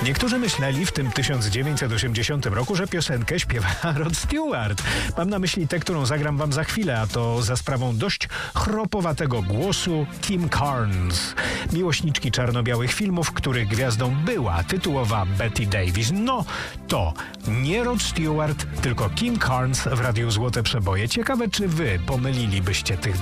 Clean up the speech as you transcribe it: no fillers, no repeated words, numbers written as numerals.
Niektórzy myśleli w tym 1980 roku, że piosenkę śpiewa Rod Stewart. Mam na myśli tę, którą zagram wam za chwilę, a to za sprawą dość chropowatego głosu Kim Carnes, miłośniczki czarno-białych filmów, których gwiazdą była tytułowa Bette Davis. No to nie Rod Stewart, tylko Kim Carnes w Radiu Złote Przeboje. Ciekawe, czy wy pomylilibyście tych